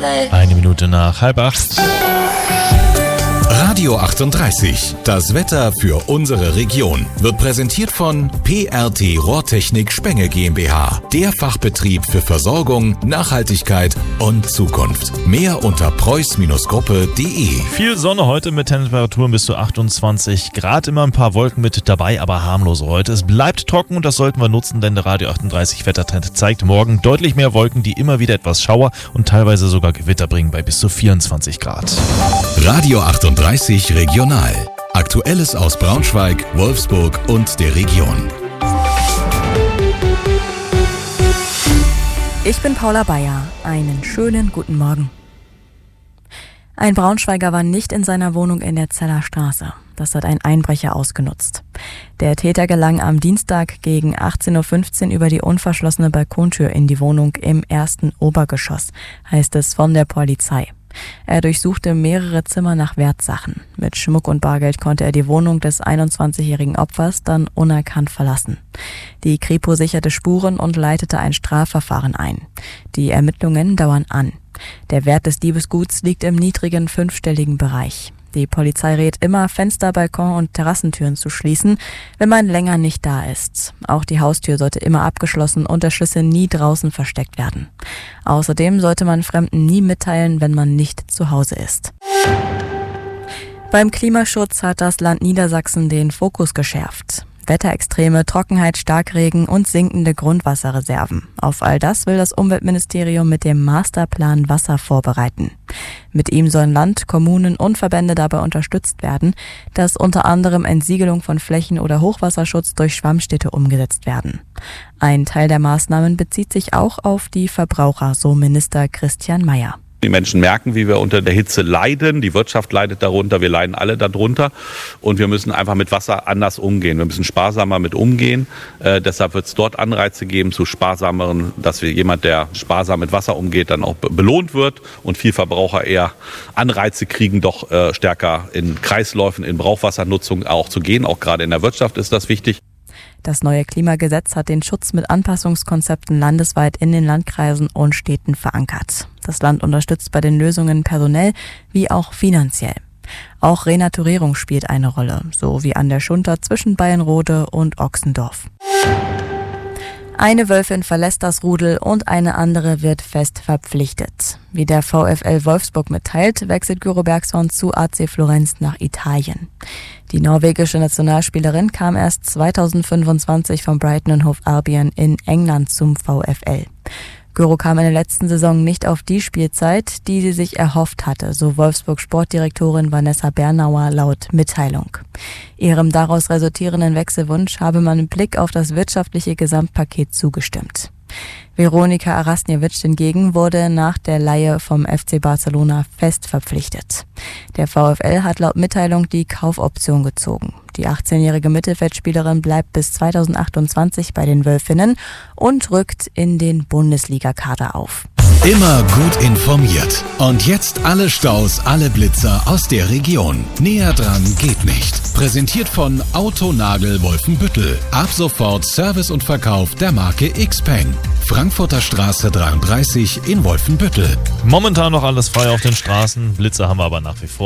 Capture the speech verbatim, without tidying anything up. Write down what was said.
Day. Eine Minute nach halb acht. Radio achtunddreißig, das Wetter für unsere Region, wird präsentiert von P R T Rohrtechnik Spenge GmbH, der Fachbetrieb für Versorgung, Nachhaltigkeit und Zukunft. Mehr unter preuß Gruppe punkt de. Viel Sonne heute mit Temperaturen bis zu achtundzwanzig Grad. Immer ein paar Wolken mit dabei, aber harmlos heute. Es bleibt trocken und das sollten wir nutzen, denn der Radio achtunddreißig Wettertrend zeigt morgen deutlich mehr Wolken, die immer wieder etwas Schauer und teilweise sogar Gewitter bringen bei bis zu vierundzwanzig Grad. Radio achtunddreißig Regional. Aktuelles aus Braunschweig, Wolfsburg und der Region. Ich bin Paula Bayer. Einen schönen guten Morgen. Ein Braunschweiger war nicht in seiner Wohnung in der Zeller Straße. Das hat ein Einbrecher ausgenutzt. Der Täter gelang am Dienstag gegen achtzehn Uhr fünfzehn über die unverschlossene Balkontür in die Wohnung im ersten Obergeschoss, heißt es von der Polizei. Er durchsuchte mehrere Zimmer nach Wertsachen. Mit Schmuck und Bargeld konnte er die Wohnung des einundzwanzigjährigen Opfers dann unerkannt verlassen. Die Kripo sicherte Spuren und leitete ein Strafverfahren ein. Die Ermittlungen dauern an. Der Wert des Diebesguts liegt im niedrigen fünfstelligen Bereich. Die Polizei rät immer, Fenster, Balkon und Terrassentüren zu schließen, wenn man länger nicht da ist. Auch die Haustür sollte immer abgeschlossen und der Schlüssel nie draußen versteckt werden. Außerdem sollte man Fremden nie mitteilen, wenn man nicht zu Hause ist. Beim Klimaschutz hat das Land Niedersachsen den Fokus geschärft. Wetterextreme, Trockenheit, Starkregen und sinkende Grundwasserreserven. Auf all das will das Umweltministerium mit dem Masterplan Wasser vorbereiten. Mit ihm sollen Land, Kommunen und Verbände dabei unterstützt werden, dass unter anderem Entsiegelung von Flächen oder Hochwasserschutz durch Schwammstädte umgesetzt werden. Ein Teil der Maßnahmen bezieht sich auch auf die Verbraucher, so Minister Christian Mayer. Die Menschen merken, wie wir unter der Hitze leiden. Die Wirtschaft leidet darunter. Wir leiden alle darunter. Und wir müssen einfach mit Wasser anders umgehen. Wir müssen sparsamer mit umgehen. Äh, deshalb wird es dort Anreize geben zu sparsameren, dass wir jemand, der sparsam mit Wasser umgeht, dann auch be- belohnt wird. Und viel Verbraucher eher Anreize kriegen, doch äh, stärker in Kreisläufen, in Brauchwassernutzung auch zu gehen. Auch gerade in der Wirtschaft ist das wichtig. Das neue Klimagesetz hat den Schutz mit Anpassungskonzepten landesweit in den Landkreisen und Städten verankert. Das Land unterstützt bei den Lösungen personell wie auch finanziell. Auch Renaturierung spielt eine Rolle, so wie an der Schunter zwischen Bayernrode und Ochsendorf. Eine Wölfin verlässt das Rudel und eine andere wird fest verpflichtet. Wie der VfL Wolfsburg mitteilt, wechselt Gyro Bergson zu A C Florenz nach Italien. Die norwegische Nationalspielerin kam erst zweitausendfünfundzwanzig von Brighton und Hove Albion in England zum VfL. Gyro kam in der letzten Saison nicht auf die Spielzeit, die sie sich erhofft hatte, so Wolfsburg Sportdirektorin Vanessa Bernauer laut Mitteilung. Ihrem daraus resultierenden Wechselwunsch habe man mit Blick auf das wirtschaftliche Gesamtpaket zugestimmt. Veronika Arasnjevic hingegen wurde nach der Leihe vom F C Barcelona fest verpflichtet. Der VfL hat laut Mitteilung die Kaufoption gezogen. Die achtzehnjährige Mittelfeldspielerin bleibt bis zweitausendachtundzwanzig bei den Wölfinnen und rückt in den Bundesligakader auf. Immer gut informiert. Und jetzt alle Staus, alle Blitzer aus der Region. Näher dran geht nicht. Präsentiert von Autonagel Wolfenbüttel. Ab sofort Service und Verkauf der Marke Xpeng. Frankfurter Straße dreiunddreißig in Wolfenbüttel. Momentan noch alles frei auf den Straßen. Blitzer haben wir aber nach wie vor.